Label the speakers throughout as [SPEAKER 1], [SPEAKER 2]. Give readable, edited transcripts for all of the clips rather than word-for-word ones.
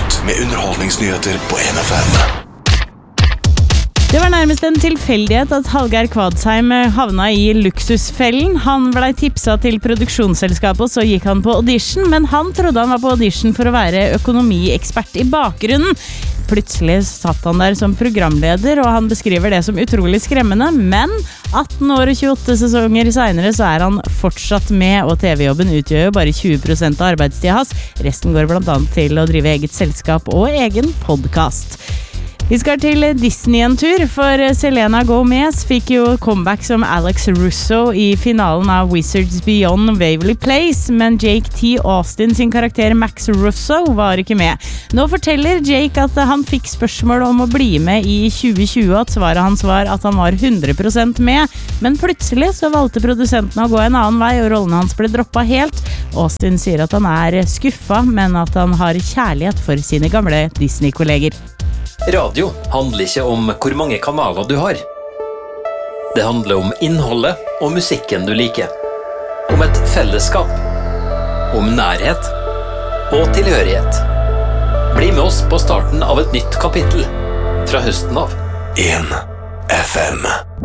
[SPEAKER 1] Nytt med underholdningsnyheter på 1FM.
[SPEAKER 2] Det var nærmest en tilfeldighet at Hallgeir Kvadsheim havna i luksusfellen. Han ble tipsa til produksjonsselskapet, og så gikk han på audition, men han trodde han var på audition for å være økonomiekspert i bakgrunnen. Plutselig satt han der som programleder, og han beskriver det som utrolig skremmende, men 18 år og 28 sesonger senere så er han fortsatt med, og TV-jobben utgjør jo bare 20% av arbeidstida hans. Resten går blant annet til å drive eget selskap og egen podcast. Vi skal til Disney en tur, for Selena Gomez fikk jo comeback som Alex Russo i finalen av Wizards Beyond Waverly Place, men Jake T. Austin sin karakter Max Russo var ikke med. Nå forteller Jake at han fikk spørsmål om å bli med i 2020, at svaret hans var at han var 100% med, men plutselig så valgte produsenten å gå en annen vei, og rollen hans ble droppet helt. Austin sier at han er skuffa, men at han har kjærlighet for sine gamle Disney-kolleger.
[SPEAKER 3] Radio handler ikke om hvor mange kanaler du har. Det handler om innholdet og musikken du liker. Om et fellesskap. Om nærhet og tilhørighet. Bli med oss på starten av et nytt kapittel fra høsten av.
[SPEAKER 1] 1FM.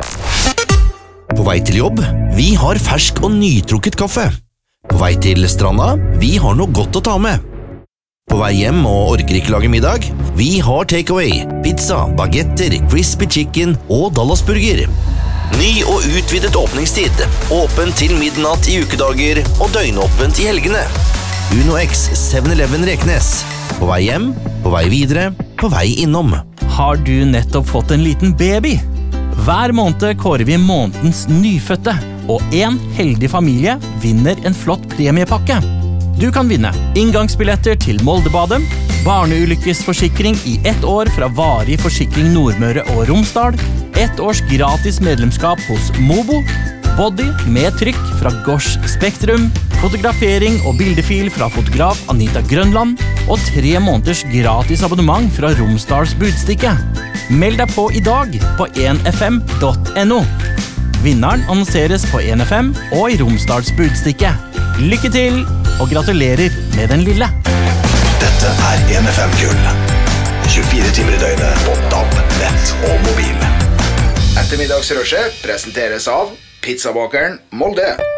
[SPEAKER 4] På vei til jobb, vi har fersk og nytrukket kaffe. På vei til stranda, vi har noe godt å ta med. På vei hjem og orker ikke lage middag? Vi har takeaway, pizza, bagetter, crispy chicken og Dallasburger. Ny og utvidet åpningstid. Åpen til midnatt i ukedager og døgnåpent i helgene. Uno X 7-Eleven Reknes. På vei hjem, på vei videre, på vei innom.
[SPEAKER 5] Har du nettopp fått en liten baby? Hver måned kårer vi månedens nyfødte, og en heldig familie vinner en flott premiepakke. Du kan vinne inngangsbilletter til Moldebadet, barneulykkesforsikring i 1 år fra Varig Forsikring Nordmøre og Romsdal, 1 års gratis medlemskap hos Mobo, body med trykk fra Gosh Spektrum, fotografering og bildefil fra fotograf Anita Grønland, og 3 måneders gratis abonnement fra Romsdals Budstikke. Meld deg på i dag på 1fm.no. Vinneren annonseres på 1FM og i Romsdals Budstikke. Lykke til, og gratulerer med den lille.
[SPEAKER 1] Dette er 1FM-gull. 24 timer i døgnet på DAB, nett og mobil.
[SPEAKER 6] Ettermiddagsrushet presenteres av Pizzabakeren Molde.